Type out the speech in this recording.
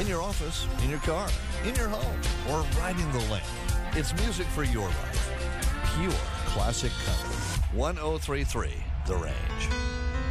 in your office, in your car, in your home, or riding the lane. It's music for your life. Pure classic country. 1033 The Range.